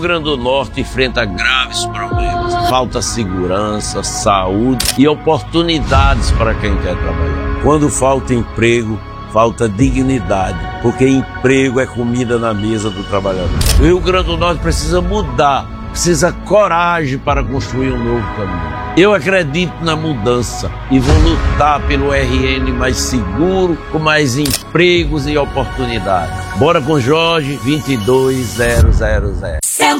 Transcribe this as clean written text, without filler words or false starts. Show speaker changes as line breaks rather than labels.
Grande do Norte enfrenta graves problemas. Falta segurança, saúde e oportunidades para quem quer trabalhar. Quando falta emprego, falta dignidade, porque emprego é comida na mesa do trabalhador. O Rio Grande do Norte precisa mudar, precisa coragem para construir um novo caminho. Eu acredito na mudança e vou lutar pelo RN mais seguro, com mais empregos e oportunidades. Bora com Jorge 22000.